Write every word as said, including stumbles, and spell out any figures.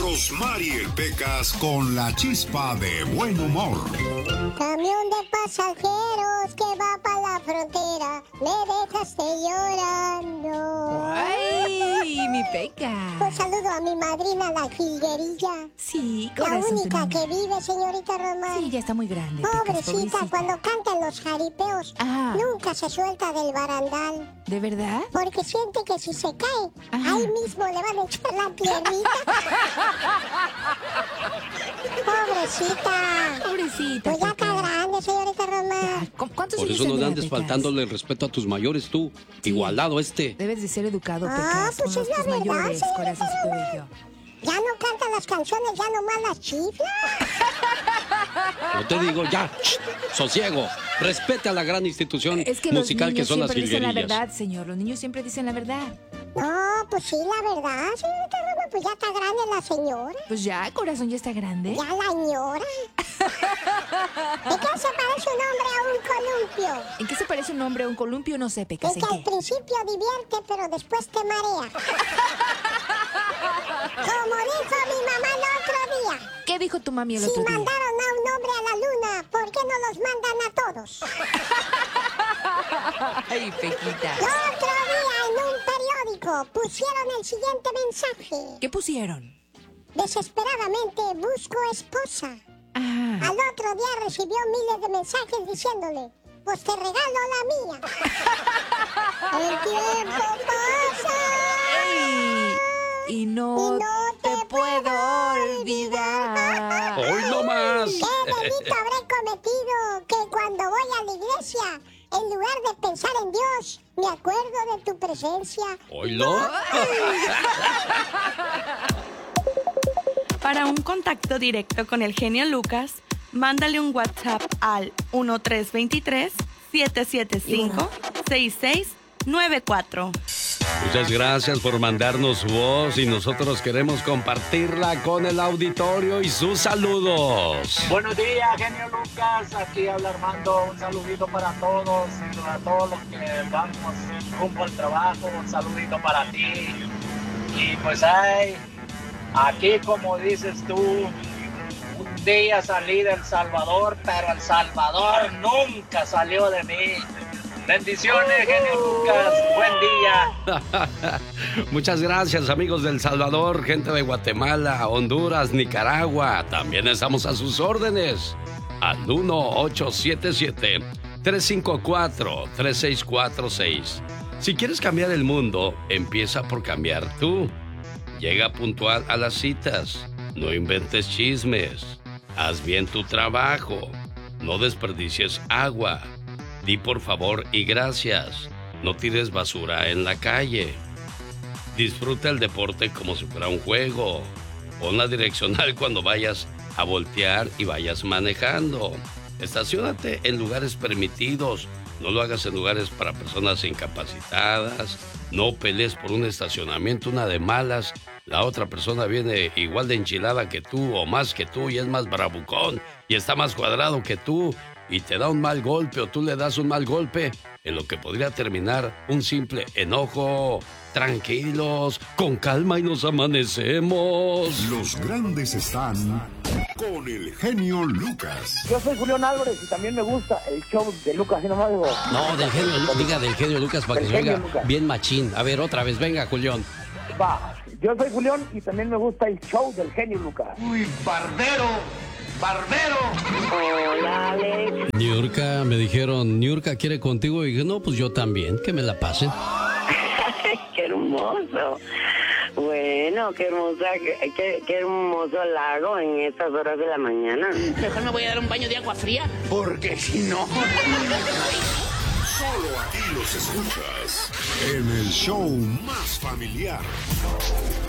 Rosmarie Pecas con la chispa de buen humor. Camión de pasajeros que va para la frontera, me dejaste llorando. ¡Ay, mi Peca! Un saludo a mi madrina, la jilguerilla. Sí, La corazón. única que vive, señorita Román. Sí, ya está muy grande. Pecas, Pobrecita, pobrecita, cuando cantan los jaripeos, ah. nunca se suelta del barandal. ¿De verdad? Porque siente que si se cae, Ajá. ahí mismo le van a echar la piernita. Pobrecita. Pobrecita. Pues ya está Peca. grande, señorita Román. ¿Cu- ¿Cuántos Por años eso no le tendrá, andes Pecas? faltándole el respeto a tus mayores tú. Sí. Igualado este. Debes de ser educado, Ah, Pecas, pues con es los la tus verdad, mayores, señorita corazoncito Román. bello. Ya no canta las canciones, ya nomás las chifla. No te digo, ya, shh, sosiego. Respete a la gran institución Es que los musical que niños son las siempre dicen la jilguerillas. verdad, señor. Los niños siempre dicen la verdad. No, pues sí, la verdad, señorita Román, pues ya está grande la señora. Pues ya, corazón, ya está grande. Ya la ñora. ¿De qué se parece un hombre a un columpio? ¿En qué se parece un hombre a un columpio? No sé, Pecas, Es ¿en que al qué? principio divierte, pero después te marea. Como dijo mi mamá el otro día. ¿Qué dijo tu mami el Si otro día? mandaron a un hombre a la luna, ¿por qué no los mandan a todos? Ay, Pequita. El otro día en un periódico pusieron el siguiente mensaje. ¿Qué pusieron? Desesperadamente busco esposa. Ah. Al otro día recibió miles de mensajes diciéndole, pues te regalo la mía. El tiempo pasa. Ey, y no, Y no te, te puedo puedo olvidar. ¡Hoy no más! ¿Qué delito habré cometido que cuando voy a la iglesia, en lugar de pensar en Dios, me acuerdo de tu presencia? ¿Oílo? Para un contacto directo con el genio Lucas, mándale un WhatsApp al uno tres dos tres, siete siete cinco, seis seis nueve cuatro. Muchas gracias por mandarnos su voz y nosotros queremos compartirla con el auditorio y sus saludos. Buenos días, genio Lucas. Aquí habla Armando. Un saludito para todos, para todos los que vamos rumbo al trabajo. Un saludito para ti. Y pues, ay, aquí como dices tú, un día salí del Salvador, pero El Salvador nunca salió de mí. Bendiciones, genio Lucas. Buen día. Muchas gracias, amigos del Salvador, gente de Guatemala, Honduras, Nicaragua. También estamos a sus órdenes. Al uno ocho siete siete, tres cinco cuatro, tres seis cuatro seis. Si quieres cambiar el mundo, empieza por cambiar tú. Llega puntual a las citas. No inventes chismes. Haz bien tu trabajo. No desperdicies agua. Di por favor y gracias. No tires basura en la calle. Disfruta el deporte como si fuera un juego. Pon la direccional cuando vayas a voltear y vayas manejando. Estaciónate en lugares permitidos. No lo hagas en lugares para personas incapacitadas. No pelees por un estacionamiento, una de malas. La otra persona viene igual de enchilada que tú o más que tú y es más bravucón y está más cuadrado que tú y te da un mal golpe o tú le das un mal golpe en lo que podría terminar un simple enojo. Tranquilos, con calma y nos amanecemos. Los grandes están con el genio Lucas. Yo soy Julián Álvarez y también me gusta el show de Lucas. ¿Sí nomás digo? No, del genio, Lu- diga del genio Lucas para que Del se genio oiga Lucas. bien machín. A ver, otra vez, venga, Julián. Va. Yo soy Julián y también me gusta el show del genio Lucas. Uy, barbero, barbero. Hola, Alex. Niurka, me dijeron, Niurka quiere contigo. Y dije, no, pues yo también, que me la pasen. ¡Qué hermoso! Bueno, qué hermosa, qué, qué, qué hermoso lago en estas horas de la mañana. Mejor me voy a dar un baño de agua fría. Porque si no... Solo aquí los escuchas en el show más familiar.